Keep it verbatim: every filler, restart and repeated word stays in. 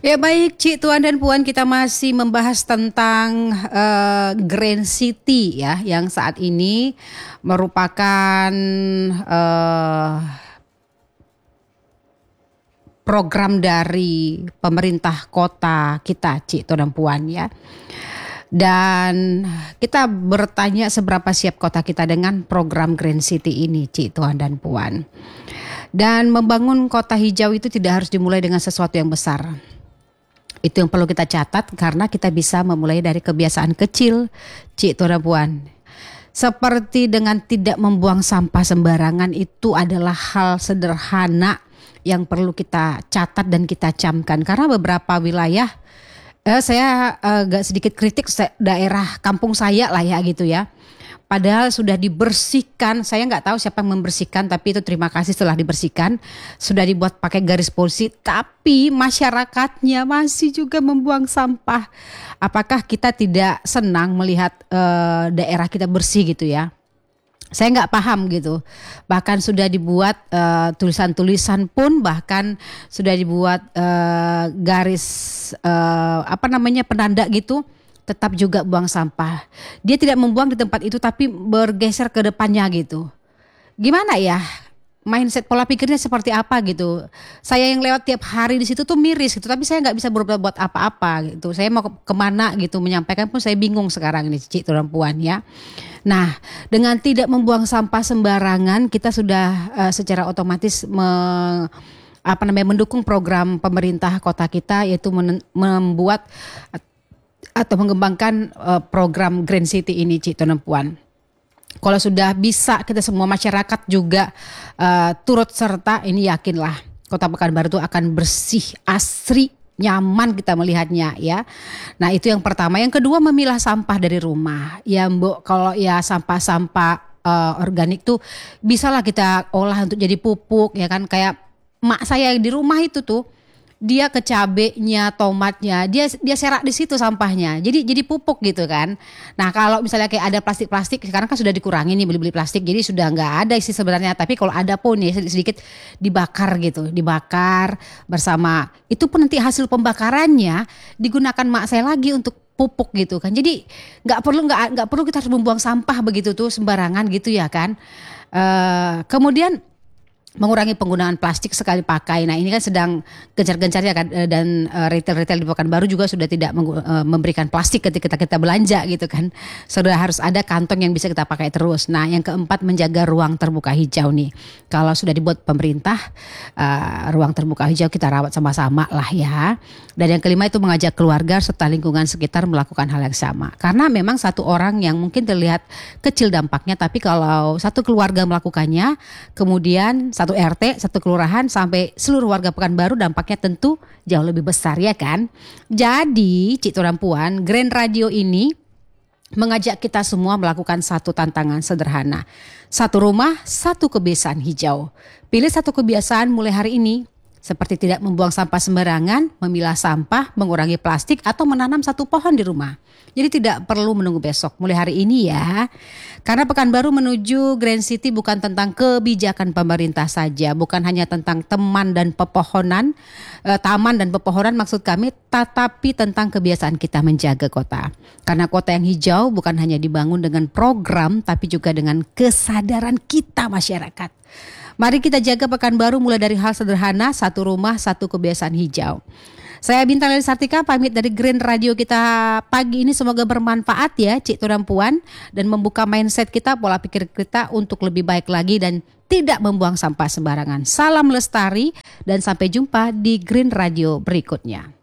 Ya baik, Cik, Tuan dan Puan, kita masih membahas tentang uh, Grand City ya, yang saat ini merupakan uh, program dari pemerintah kota kita, Cik, Tuan dan Puan ya. Dan kita bertanya seberapa siap kota kita dengan program Grand City ini, Cik, Tuan dan Puan. Dan membangun kota hijau itu tidak harus dimulai dengan sesuatu yang besar. Itu yang perlu kita catat karena kita bisa memulai dari kebiasaan kecil, Cik, Tuan dan Puan. Seperti dengan tidak membuang sampah sembarangan, itu adalah hal sederhana yang perlu kita catat dan kita camkan. Karena beberapa wilayah, eh, saya agak eh, sedikit kritik daerah kampung saya lah ya gitu ya. Padahal sudah dibersihkan, saya nggak tahu siapa yang membersihkan, tapi itu terima kasih setelah dibersihkan. Sudah dibuat pakai garis polisi, tapi masyarakatnya masih juga membuang sampah. Apakah kita tidak senang melihat uh, daerah kita bersih gitu ya? Saya nggak paham gitu. Bahkan sudah dibuat uh, tulisan-tulisan pun, bahkan sudah dibuat uh, garis uh, apa namanya penanda gitu. Tetap juga buang sampah. Dia tidak membuang di tempat itu tapi bergeser ke depannya gitu. Gimana ya? Mindset pola pikirnya seperti apa gitu. Saya yang lewat tiap hari di situ tuh miris gitu, tapi saya nggak bisa berbuat buat apa-apa gitu. Saya mau ke- kemana gitu menyampaikan pun saya bingung sekarang ini, Cik, Tuan Puan ya. Nah, dengan tidak membuang sampah sembarangan, kita sudah uh, secara otomatis me, apa namanya mendukung program pemerintah kota kita, yaitu men- membuat atau mengembangkan uh, program Grand City ini, Cik, Tuan dan Puan. Kalau sudah bisa kita semua masyarakat juga uh, turut serta, ini yakinlah Kota Pekanbaru itu akan bersih, asri, nyaman kita melihatnya ya. Nah itu yang pertama. Yang kedua, memilah sampah dari rumah. Ya Mbok, kalau ya sampah-sampah uh, organik tuh bisalah kita olah untuk jadi pupuk ya kan. Kayak mak saya di rumah itu tuh, dia ke cabenya, tomatnya, dia dia serak di situ sampahnya. Jadi jadi pupuk gitu kan. Nah, kalau misalnya kayak ada plastik-plastik, sekarang kan sudah dikurangi nih beli-beli plastik. Jadi sudah nggak ada sih sebenarnya, tapi kalau ada pun ya sedikit dibakar gitu, dibakar bersama. Itu pun nanti hasil pembakarannya digunakan mak saya lagi untuk pupuk gitu kan. Jadi nggak perlu nggak nggak perlu kita harus membuang sampah begitu tuh sembarangan gitu ya kan. Uh, kemudian mengurangi penggunaan plastik sekali pakai. Nah ini kan sedang gencar-gencarnya kan, dan uh, retail-retail di Pekanbaru juga sudah tidak meng, uh, memberikan plastik ketika kita belanja gitu kan. Sudah harus ada kantong yang bisa kita pakai terus. Nah yang keempat, menjaga ruang terbuka hijau nih. Kalau sudah dibuat pemerintah uh, ruang terbuka hijau, kita rawat sama-sama lah ya. Dan yang kelima itu mengajak keluarga serta lingkungan sekitar melakukan hal yang sama. Karena memang satu orang yang mungkin terlihat kecil dampaknya, tapi kalau satu keluarga melakukannya, kemudian satu R T, satu kelurahan, sampai seluruh warga Pekanbaru, dampaknya tentu jauh lebih besar ya kan. Jadi Cik, Tuan Puan, Grand Radio ini mengajak kita semua melakukan satu tantangan sederhana. Satu rumah, satu kebiasaan hijau. Pilih satu kebiasaan mulai hari ini. Seperti tidak membuang sampah sembarangan, memilah sampah, mengurangi plastik, atau menanam satu pohon di rumah. Jadi tidak perlu menunggu besok, mulai hari ini ya. Karena Pekanbaru menuju Grand City bukan tentang kebijakan pemerintah saja, bukan hanya tentang teman dan pepohonan, eh, taman dan pepohonan maksud kami, tetapi tentang kebiasaan kita menjaga kota. Karena kota yang hijau bukan hanya dibangun dengan program, tapi juga dengan kesadaran kita masyarakat. Mari kita jaga Pekanbaru mulai dari hal sederhana, satu rumah, satu kebiasaan hijau. Saya Bintang Leli Sartika pamit dari Grand Radio kita pagi ini, semoga bermanfaat ya Cik, Tuan Puan, dan membuka mindset kita, pola pikir kita untuk lebih baik lagi dan tidak membuang sampah sembarangan. Salam lestari dan sampai jumpa di Grand Radio berikutnya.